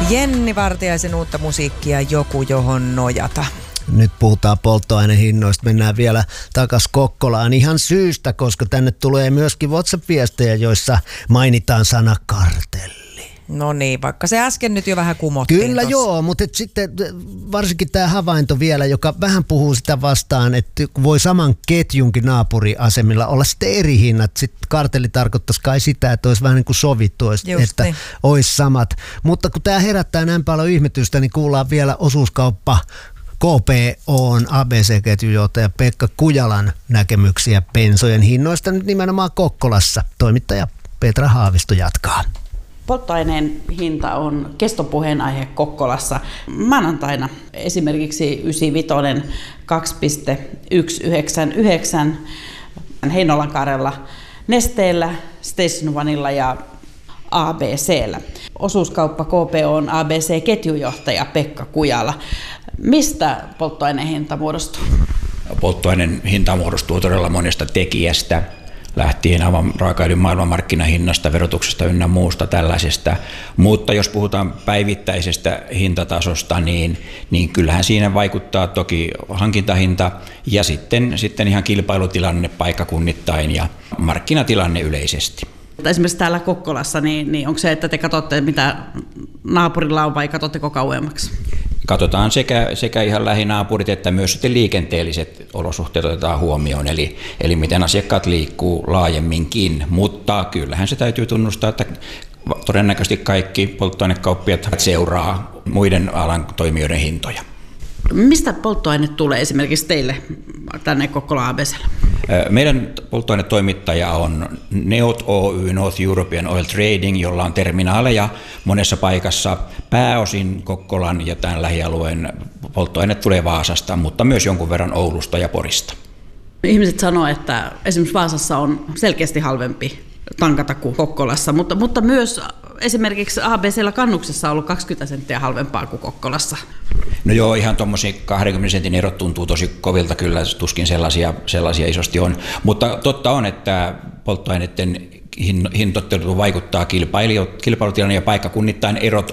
Jenni Vartiaisen uutta musiikkia Joku johon nojata. Nyt puhutaan polttoainehinnoista, mennään vielä takas Kokkolaan ihan syystä, koska tänne tulee myöskin WhatsApp-viestejä, joissa mainitaan sana kartelli. No niin, vaikka se äsken nyt jo vähän kumottiin. Kyllä tossa. Joo, mutta sitten varsinkin tämä havainto vielä, joka vähän puhuu sitä vastaan, että voi saman ketjunkin naapuriasemilla olla sitten eri hinnat. Sitten kartelli tarkoittaisi kai sitä, että olisi vähän niin kuin sovittu, että niin. Olisi samat. Mutta kun tämä herättää näin paljon ihmetystä, niin kuullaan vielä osuuskauppa KPO:n ABC-ketjujohtaja Pekka Kujalan näkemyksiä bensojen hinnoista nyt nimenomaan Kokkolassa. Toimittaja Petra Haavisto jatkaa. Polttoaineen hinta on kestopuheenaihe Kokkolassa. Maanantaina esimerkiksi 95 2,199 Heinolankaarella, Nesteellä, Station Oneilla ja ABC:llä. Osuuskauppa KPO:n ABC-ketjujohtaja Pekka Kujala. Mistä polttoaineen hinta muodostuu? Polttoaineen hinta muodostuu todella monesta tekijästä. Lähtien aivan raakaöljyn maailmanmarkkinahinnasta, verotuksesta ynnä muusta tällaisesta. Mutta jos puhutaan päivittäisestä hintatasosta, niin kyllähän siinä vaikuttaa toki hankintahinta ja sitten ihan kilpailutilanne paikkakunnittain ja markkinatilanne yleisesti. Esimerkiksi täällä Kokkolassa, niin onko se, että te katsotte mitä naapurilla on vai katsotteko kauemmaksi? Katsotaan sekä ihan lähinaapurit että myös sitten liikenteelliset olosuhteet otetaan huomioon, eli miten asiakkaat liikkuu laajemminkin, mutta kyllähän se täytyy tunnustaa, että todennäköisesti kaikki polttoainekauppiat seuraa muiden alan toimijoiden hintoja. Mistä polttoaine tulee esimerkiksi teille tänne Kokkola ABC:lle? Meidän polttoainetoimittaja on NEOT Oy, North European Oil Trading, jolla on terminaaleja monessa paikassa. Pääosin Kokkolan ja tämän lähialueen polttoaine tulee Vaasasta, mutta myös jonkun verran Oulusta ja Porista. Ihmiset sanoo, että esimerkiksi Vaasassa on selkeästi halvempi tankata kuin Kokkolassa, mutta myös esimerkiksi ABC:llä kannuksessa on ollut 20 senttiä halvempaa kuin Kokkolassa. No joo, ihan tuommoisia 20 sentin erot tuntuu tosi kovilta kyllä, tuskin sellaisia isosti on. Mutta totta on, että polttoaineiden hintoittelu vaikuttaa kilpailutilanne ja paikkakunnittain erot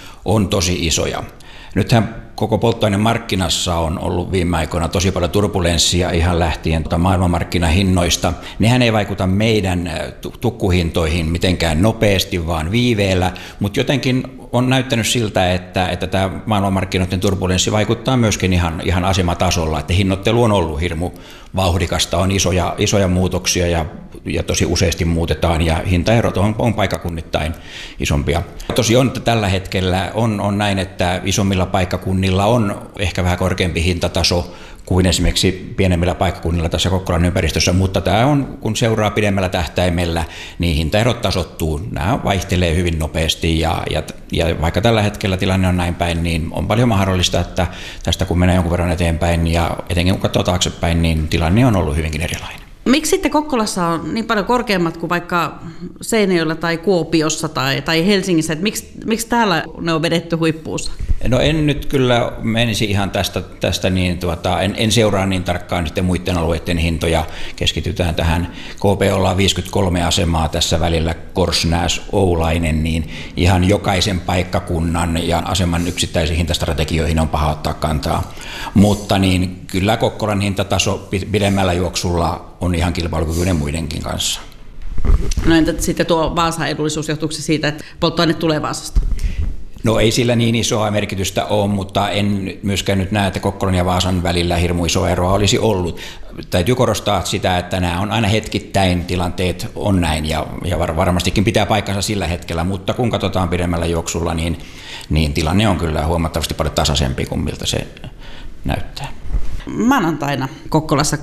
on tosi isoja. Nythän koko polttoainemarkkinassa on ollut viime aikoina tosi paljon turbulenssia ihan lähtien maailmanmarkkinahinnoista. Nehän ei vaikuta meidän tukkuhintoihin mitenkään nopeasti, vaan viiveellä, mutta jotenkin on näyttänyt siltä, että tämä maailmanmarkkinoiden turbulenssi vaikuttaa myöskin ihan asematasolla, että hinnoittelu on ollut hirmu vauhdikasta, on isoja muutoksia ja tosi useasti muutetaan ja hintaerot on paikkakunnittain isompia. Tosiaan tällä hetkellä on näin, että isommilla paikkakunnilla on ehkä vähän korkeampi hintataso kuin esimerkiksi pienemmillä paikkakunnilla tässä Kokkolan ympäristössä, mutta tämä on, kun seuraa pidemmällä tähtäimellä, niin hintaerot tasoittuu. Nämä vaihtelee hyvin nopeasti ja vaikka tällä hetkellä tilanne on näin päin, niin on paljon mahdollista, että tästä kun mennään jonkun verran eteenpäin ja etenkin kun katsoo taaksepäin, niin tilanne on ollut hyvinkin erilainen. Miksi sitten Kokkolassa on niin paljon korkeammat kuin vaikka Seinäjoella tai Kuopiossa tai Helsingissä? Että miksi täällä ne on vedetty huippuunsa? No en nyt kyllä menisi ihan tästä niin, en seuraa niin tarkkaan sitten muiden alueiden hintoja. Keskitytään tähän. KPOlla on 53 asemaa tässä välillä Korsnäs, Oulainen, niin ihan jokaisen paikkakunnan ja aseman yksittäisiin hintastrategioihin on paha ottaa kantaa. Mutta niin kyllä Kokkolan hintataso pidemmällä juoksulla on ihan kilpailukykyinen muidenkin kanssa. No entä sitten tuo Vaasan edullisuus, johtuuko se siitä, että polttoaine tulee Vaasasta? No ei sillä niin isoa merkitystä ole, mutta en myöskään nyt näe, että Kokkolan ja Vaasan välillä hirmu iso eroa olisi ollut. Täytyy korostaa sitä, että nämä on aina hetkittäin tilanteet on näin ja varmastikin pitää paikkansa sillä hetkellä, mutta kun katsotaan pidemmällä juoksulla, niin tilanne on kyllä huomattavasti paljon tasaisempi kuin miltä se näyttää. Maanantaina Kokkolassa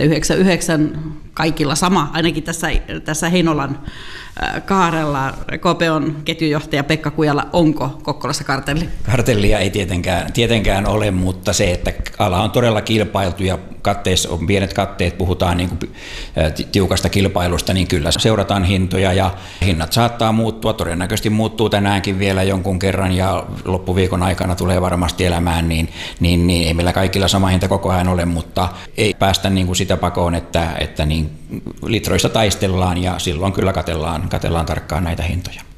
2,99, kaikilla sama, ainakin tässä Heinolan kaarella. KPO:n ketjujohtaja Pekka Kujala, onko Kokkolassa kartelli? Kartellia ei tietenkään ole, mutta se, että ala on todella kilpailtu ja katteissa on pienet katteet, puhutaan niin kuin tiukasta kilpailusta, niin kyllä seurataan hintoja ja hinnat saattaa muuttua, todennäköisesti muuttuu tänäänkin vielä jonkun kerran ja loppuviikon aikana tulee varmasti elämään, niin ei meillä kaikilla sama hinta koko ajan ole, mutta ei päästä niin kuin sitä pakoon, että niin litroista taistellaan ja silloin kyllä katellaan tarkkaan näitä hintoja.